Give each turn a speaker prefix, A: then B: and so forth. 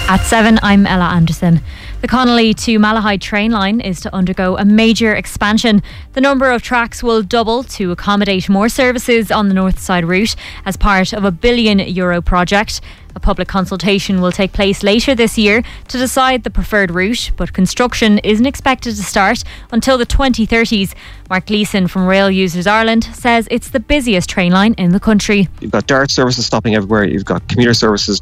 A: At 7, I'm Ella Anderson. The Connolly to Malahide train line is to undergo a major expansion. The number of tracks will double to accommodate more services on the North Side route as part of a €1 billion project. A public consultation will take place later this year to decide the preferred route, but construction isn't expected to start until the 2030s. Mark Gleeson from Rail Users Ireland says it's the busiest train line in the country.
B: You've got DART services stopping everywhere. You've got commuter services